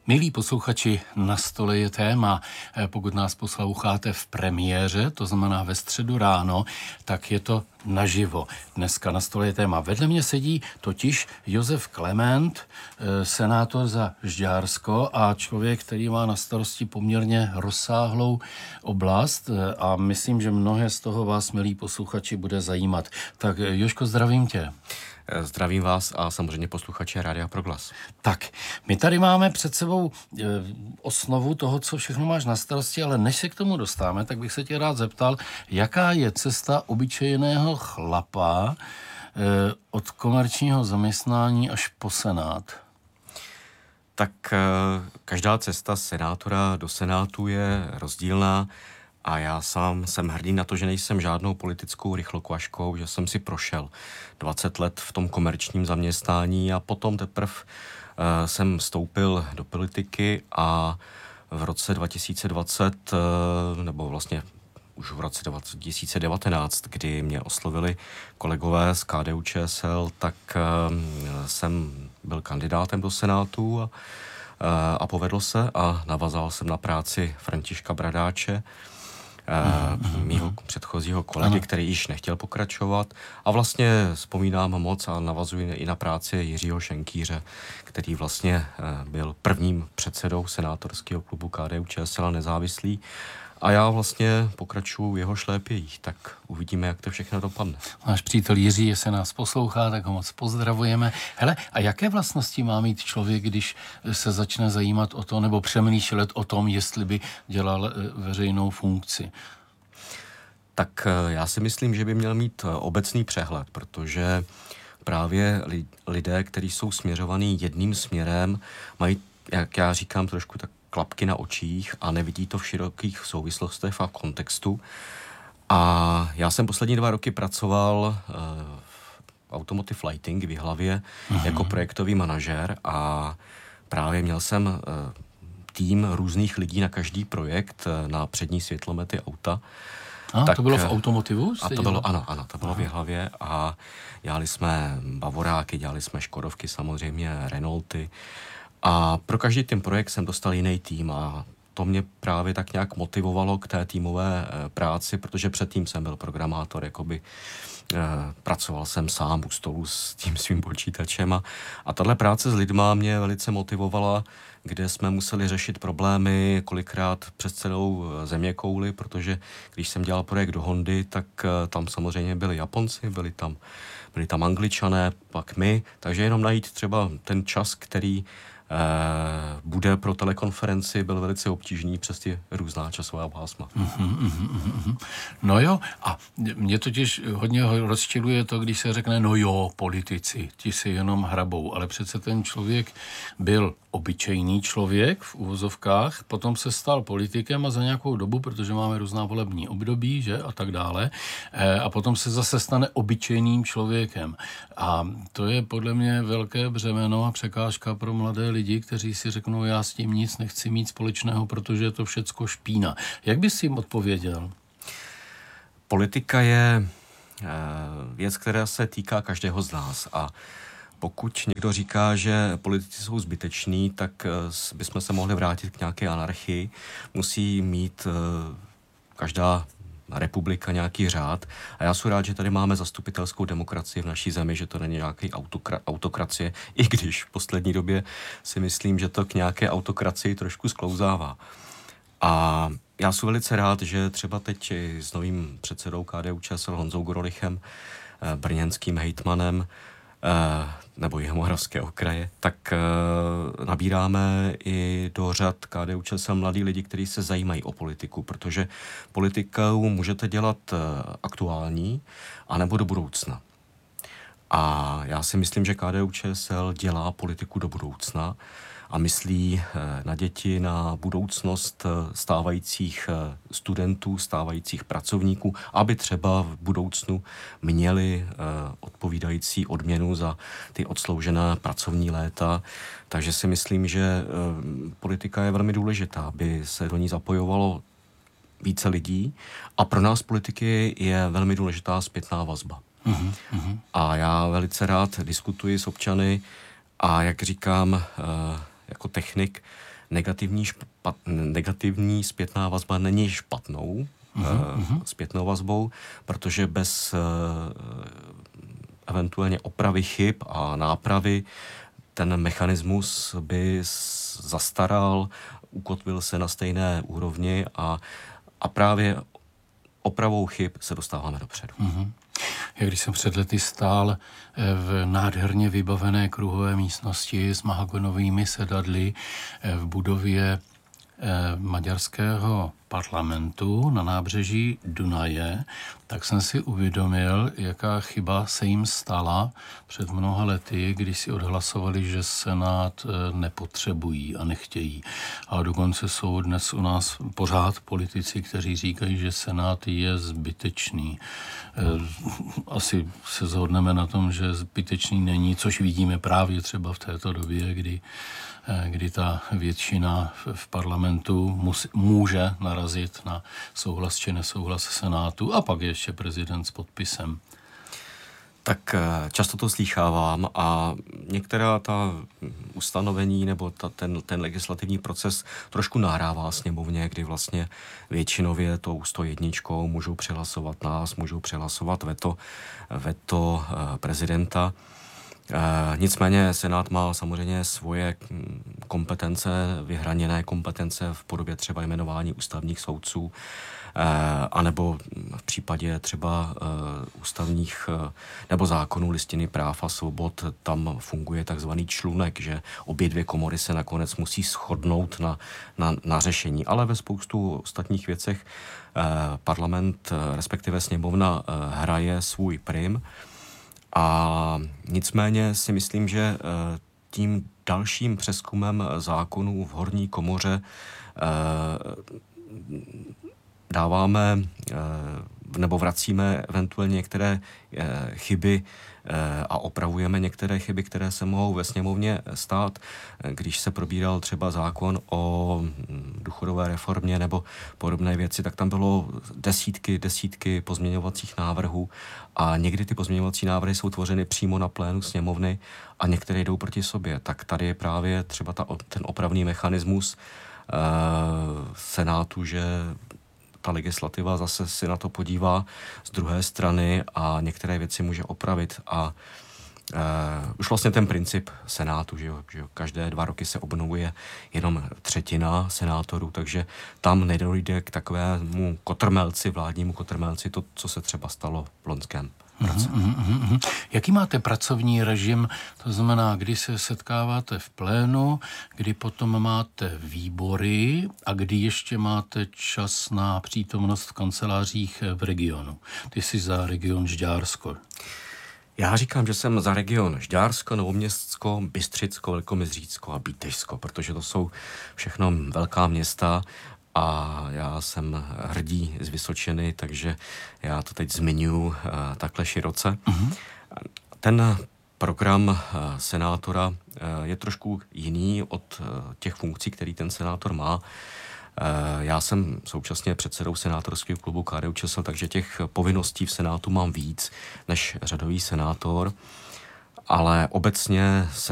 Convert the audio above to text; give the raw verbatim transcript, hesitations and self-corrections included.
Milí posluchači, na stole je téma. Pokud nás posloucháte v premiéře, to znamená ve středu ráno, tak je to naživo. Dneska na stole je téma. Vedle mě sedí totiž Josef Klement, senátor za Žďársko a člověk, který má na starosti poměrně rozsáhlou oblast a myslím, že mnohé z toho vás, milí posluchači, bude zajímat. Tak Jožko, zdravím tě. Zdravím vás a samozřejmě posluchače Rádia Proglas. Tak, my tady máme před sebou e, osnovu toho, co všechno máš na starosti, ale než se k tomu dostáme, tak bych se tě rád zeptal, jaká je cesta obyčejného chlapa e, od komerčního zaměstnání až po senát? Tak e, každá cesta senátora do senátu je rozdílná. A já sám jsem hrdý na to, že nejsem žádnou politickou rychlokvaškou, že jsem si prošel dvacet let v tom komerčním zaměstnání a potom teprve uh, jsem vstoupil do politiky a v roce dva tisíce dvacet, uh, nebo vlastně už v roce dva tisíce devatenáct, kdy mě oslovili kolegové z K D U Č S L, tak uh, jsem byl kandidátem do senátu a, uh, a povedl se a navazal jsem na práci Františka Bradáče, Uh, mýho předchozího kolegy, který již nechtěl pokračovat. A vlastně vzpomínám moc a navazuji i na práci Jiřího Šenkýře, který vlastně uh, byl prvním předsedou senátorského klubu K D U Č S L nezávislý. A já vlastně pokračuju v jeho šlépějích, tak uvidíme, jak to všechno dopadne. Náš přítel Jiří, jestli nás poslouchá, tak ho moc pozdravujeme. Hele, a jaké vlastnosti má mít člověk, když se začne zajímat o to, nebo přemýšlet o tom, jestli by dělal veřejnou funkci? Tak já si myslím, že by měl mít obecný přehled, protože právě lidé, kteří jsou směřovaní jedným směrem, mají, jak já říkám, trošku tak klapky na očích a nevidí to v širokých souvislostech a kontextu. A já jsem poslední dva roky pracoval uh, v Automotive Lighting v Jihlavě uh-huh. jako projektový manažer a právě měl jsem uh, tým různých lidí na každý projekt, uh, na přední světlomety auta. A tak, to bylo v automotivu? A to bylo, ano, ano, to bylo Aha. v Jihlavě a dělali jsme Bavoráky, dělali jsme Škodovky, samozřejmě Renaulty. A pro každý ten projekt jsem dostal jiný tým a to mě právě tak nějak motivovalo k té týmové e, práci, protože předtím jsem byl programátor, jakoby e, pracoval jsem sám u stolu s tím svým počítačem a, a tahle práce s lidma mě velice motivovala, kde jsme museli řešit problémy kolikrát přes celou zeměkouli, protože když jsem dělal projekt do Hondy, tak e, tam samozřejmě byli Japonci, byli tam, byli tam Angličané, pak my, takže jenom najít třeba ten čas, který Uh, bude pro telekonferenci, byl velice obtížný přes ty různá časová pásma. Uh-huh, uh-huh, uh-huh. No jo, a mě totiž hodně rozčiluje to, když se řekne, no jo, politici, ti si jenom hrabou, ale přece ten člověk byl obyčejný člověk v uvozovkách, potom se stal politikem a za nějakou dobu, protože máme různá volební období, že, a tak dále, a potom se zase stane obyčejným člověkem. A to je podle mě velké břemeno a překážka pro mladé lidi, kteří si řeknou, já s tím nic nechci mít společného, protože je to všecko špína. Jak bys jim odpověděl? Politika je věc, která se týká každého z nás a pokud někdo říká, že politici jsou zbyteční, tak bychom se mohli vrátit k nějaké anarchii. Musí mít každá republika nějaký řád. A já jsem rád, že tady máme zastupitelskou demokracii v naší zemi, že to není nějaký autokra- autokracie, i když v poslední době si myslím, že to k nějaké autokracii trošku sklouzává. A já jsem velice rád, že třeba teď s novým předsedou K D U Č S L Honzou Gorolichem, brněnským hejtmanem, nebo Jihomoravského kraje, tak nabíráme i do řad K D U Č S L mladí lidi, kteří se zajímají o politiku, protože politiku můžete dělat aktuální, anebo do budoucna. A já si myslím, že K D U Č S L dělá politiku do budoucna a myslí na děti, na budoucnost stávajících studentů, stávajících pracovníků, aby třeba v budoucnu měli odpovídající odměnu za ty odsloužená pracovní léta. Takže si myslím, že politika je velmi důležitá, aby se do ní zapojovalo více lidí a pro nás politiky je velmi důležitá zpětná vazba. Uhum, uhum. A já velice rád diskutuji s občany a jak říkám, jako technik, negativní, špat, negativní zpětná vazba není špatnou uh-huh. zpětnou vazbou, protože bez uh, eventuálně opravy chyb a nápravy ten mechanismus by zastaral, ukotvil se na stejné úrovni a, a právě opravou chyb se dostáváme dopředu. Mm-hmm. Jak když jsem před lety stál v nádherně vybavené kruhové místnosti s mahagonovými sedadly v budově maďarského parlamentu na nábřeží Dunaje, tak jsem si uvědomil, jaká chyba se jim stala před mnoha lety, když si odhlasovali, že Senát nepotřebují a nechtějí. A dokonce jsou dnes u nás pořád politici, kteří říkají, že Senát je zbytečný. Asi se shodneme na tom, že zbytečný není, což vidíme právě třeba v této době, kdy kdy ta většina v parlamentu mus, může narazit na souhlas či nesouhlas Senátu a pak ještě prezident s podpisem. Tak často to slýchávám a některá ta ustanovení nebo ta, ten, ten legislativní proces trošku nahrává sněmovně, kdy vlastně většinově tou sto jedničkou můžou přehlasovat nás, můžou přehlasovat veto, veto prezidenta. E, nicméně Senát má samozřejmě svoje kompetence, vyhraněné kompetence v podobě třeba jmenování ústavních soudců, e, anebo v případě třeba e, ústavních e, nebo zákonů listiny práv a svobod, tam funguje takzvaný člunek, že obě dvě komory se nakonec musí shodnout na, na, na řešení. Ale ve spoustu ostatních věcech e, parlament, respektive sněmovna e, hraje svůj prim. A nicméně si myslím, že tím dalším přezkumem zákonů v horní komoře dáváme nebo vracíme eventuálně některé chyby a opravujeme některé chyby, které se mohou ve sněmovně stát. Když se probíral třeba zákon o důchodové reformě nebo podobné věci, tak tam bylo desítky, desítky pozměňovacích návrhů a někdy ty pozměňovací návrhy jsou tvořeny přímo na plénu sněmovny a některé jdou proti sobě. Tak tady je právě třeba ta, ten opravný mechanismus uh, Senátu, že ta legislativa zase si na to podívá z druhé strany a některé věci může opravit. A uh, už vlastně ten princip Senátu, že, jo, že každé dva roky se obnovuje jenom třetina senátorů, takže tam nedojde k takovému kotrmelci, vládnímu kotrmelci, to, co se třeba stalo v loňském roce. Mm, mm, mm. Jaký máte pracovní režim? To znamená, kdy se setkáváte v plénu, kdy potom máte výbory a kdy ještě máte čas na přítomnost v kancelářích v regionu. Ty jsi za region Žďársko. Já říkám, že jsem za region Žďársko, Novoměstsko, Bystřicko, Velkoměstřícko a Bítešsko, protože to jsou všechno velká města a já jsem hrdý z Vysočiny, takže já to teď zmiňuji uh, takhle široce. Uh-huh. Ten program uh, senátora uh, je trošku jiný od uh, těch funkcí, který ten senátor má. Uh, já jsem současně předsedou senátorského klubu K D U Č S L, takže těch povinností v Senátu mám víc než řadový senátor, ale obecně se